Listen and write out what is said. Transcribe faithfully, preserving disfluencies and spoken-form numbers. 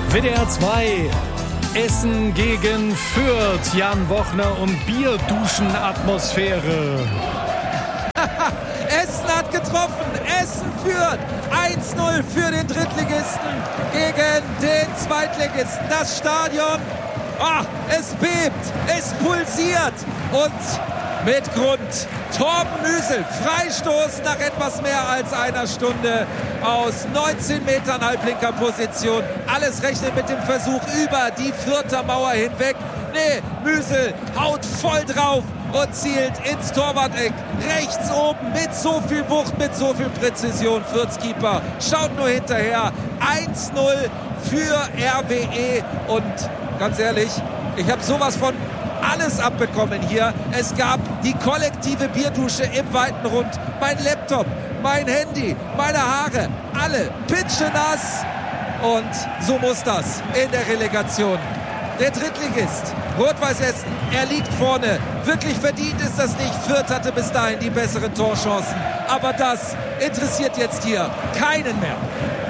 W D R zwei, Essen gegen Fürth. Jan Wochner und Bierduschen-Atmosphäre. Essen hat getroffen. Essen führt eins null für den Drittligisten gegen den Zweitligisten. Das Stadion, ah, es bebt, es pulsiert und mit Grund. Torben Müsel, Freistoß nach etwas mehr als einer Stunde aus neunzehn Metern halblinker Position. Alles rechnet mit dem Versuch über die Fürther Mauer hinweg. Nee, Müsel haut voll drauf und zielt ins Torwart-Eck. Rechts oben mit so viel Wucht, mit so viel Präzision. Fürths Keeper schaut nur hinterher. eins null für R W E. Und ganz ehrlich, ich habe sowas von alles abbekommen hier. Es gab die kollektive Bierdusche im weiten Rund. Mein Laptop, mein Handy, meine Haare, alle pitschenass. Und so muss das in der Relegation. Der Drittligist, Rot-Weiß Essen, er liegt vorne. Wirklich verdient ist das nicht. Fürth hatte bis dahin die besseren Torchancen. Aber das interessiert jetzt hier keinen mehr.